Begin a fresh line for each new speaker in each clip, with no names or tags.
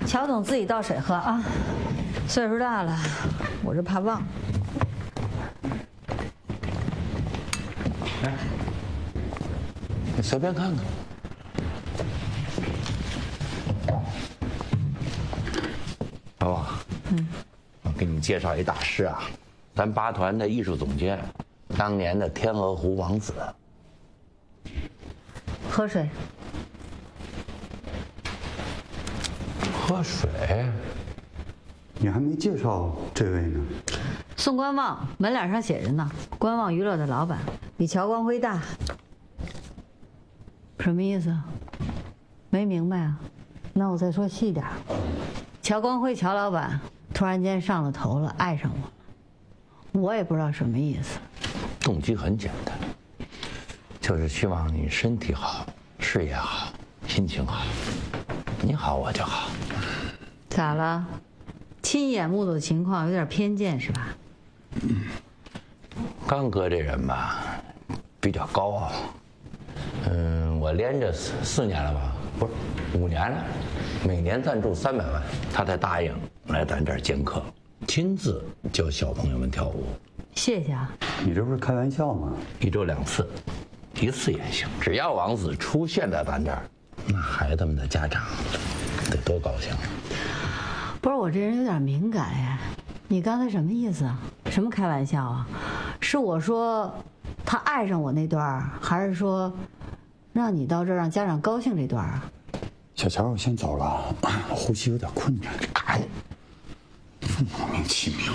乔总自己倒水喝啊，岁数大了，我这怕忘。
哎，你随便看看。老王，我给你介绍一大师啊，咱八团的艺术总监，当年的天鹅湖王子。
喝水。
喝水？
你还没介绍这位呢。
宋观望，门脸上写着呢，观望娱乐的老板，比乔光辉大。什么意思？没明白啊？那我再说细点。乔光辉，乔老板突然间上了头了，爱上我了，我也不知道什么意思。
动机很简单，就是希望你身体好，事业好，心情好，你好我就好。
咋了？亲眼目睹的情况有点偏见是吧？
刚哥这人吧，比较高傲。我连着4年了吧，不是5年了，每年赞助300万，他才答应来咱这儿兼课，亲自教小朋友们跳舞。
谢谢啊。
你这不是开玩笑吗
？1周2次，1次也行。只要王子出现在咱这儿，那孩子们的家长得多高兴。
不是我这人有点敏感哎，你刚才什么意思啊？什么开玩笑啊？是我说他爱上我那段，还是说让你到这儿让家长高兴这段啊？
小乔，我先走了，呼吸有点困难。
哎，
莫名其妙。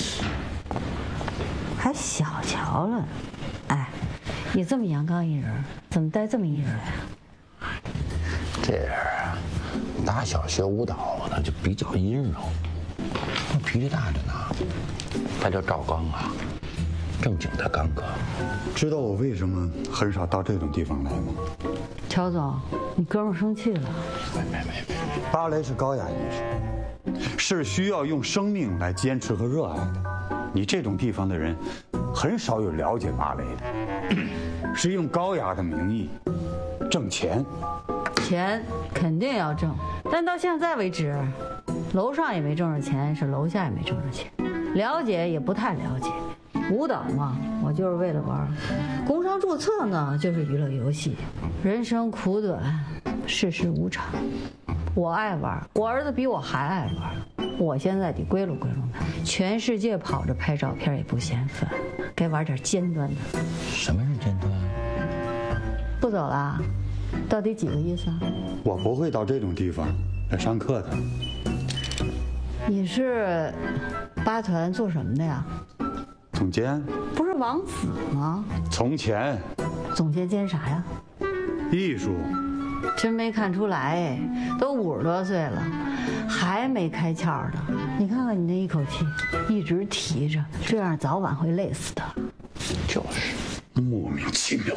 还小乔了，哎，你这么阳刚一人，怎么带这么一人呀？
这人啊，打小学舞蹈他就比较阴柔，脾气大着呢。他叫赵刚啊，正经的刚哥。
知道我为什么很少到这种地方来吗？
乔总，你哥们生气了。
没，
芭蕾是高雅艺术，是需要用生命来坚持和热爱的。你这种地方的人，很少有了解芭蕾的，是用高雅的名义挣钱。
钱肯定要挣，但到现在为止，楼上也没挣着钱，是楼下也没挣着钱，了解也不太了解。舞蹈嘛，我就是为了玩；工商注册呢，就是娱乐游戏。人生苦短，世事无常。我爱玩，我儿子比我还爱玩。我现在得归拢归拢他，全世界跑着拍照片也不嫌烦，该玩点尖端的。
什么是尖端？
不走了？到底几个意思啊？
我不会到这种地方来上课的。
你是八团做什么的呀？
总监？
不是王子吗？
从前。
总监兼啥呀？
艺术。
真没看出来哎，都50多岁了，还没开窍呢。你看看你那一口气，一直提着，这样早晚会累死的。
就是
莫名其妙。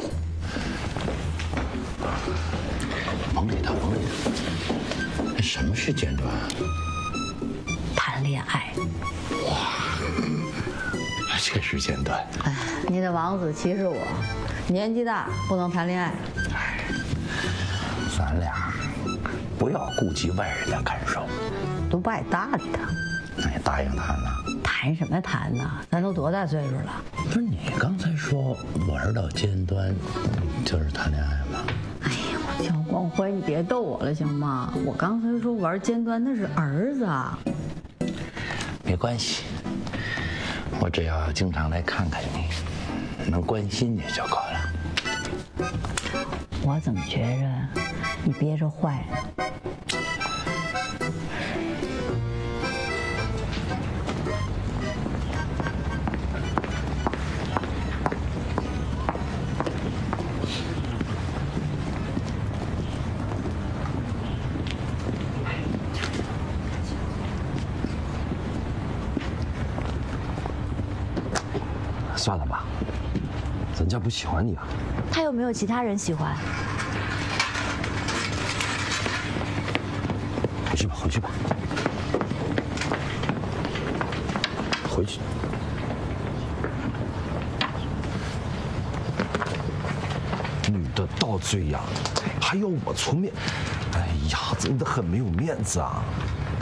蒙里头。什么是尖端？
谈恋爱。
哇，这是尖端。
哎，你的王子歧视我，年纪大不能谈恋爱。
咱俩不要顾及外人的感受，
都不爱搭理他。
那你答应他了？
谈什么谈呢？咱都多大岁数了？
不是你刚才说玩到尖端就是谈恋爱吗？
哎呀，乔光辉，你别逗我了行吗？我刚才说玩尖端那是儿子啊。
没关系，我只要经常来看看你，能关心你就够了。
我怎么觉着你憋着坏呢？
算了吧，人家不喜欢你啊。
他有没有其他人喜欢？
回去吧。回去。女的到这样，还要我出面，哎呀，真的很没有面子啊！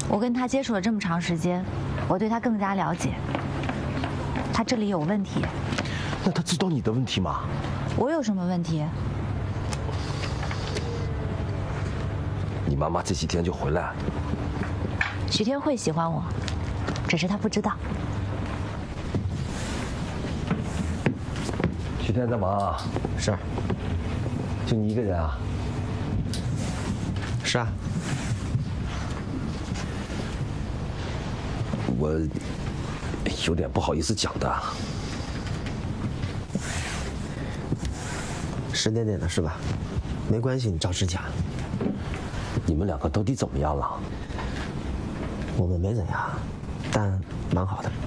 我跟他接触了这么长时间，我对他更加了解。他这里有问题。
那他知道你的问题吗？
我有什么问题？
你妈妈这几天就回来。
许天慧喜欢我，只是他不知道。
许天在忙啊？
是。
就你一个人啊？
是啊。
我有点不好意思讲的。
10点点的是吧？没关系，你照实讲。
你们两个到底怎么样了？
我们没怎样，但蛮好的。